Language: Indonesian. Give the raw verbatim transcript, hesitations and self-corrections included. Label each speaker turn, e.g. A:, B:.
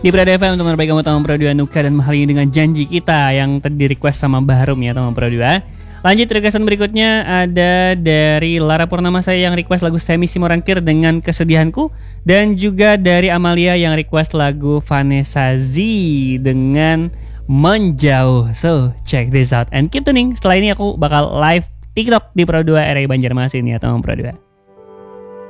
A: Di Prada F M teman baik kamu teman Pro dua Nuka dan hari ini dengan janji kita yang tadi request sama Bahrum ya teman Pro dua. Lanjut requestan berikutnya ada dari Lara Purnama saya yang request lagu Semi Simorangkir dengan Kesedihanku, dan juga dari Amalia yang request lagu Vanessa Z dengan Menjauh. So check this out and keep tuning. Setelah ini aku bakal live TikTok di Pro dua R I Banjarmasin ya teman Pro dua.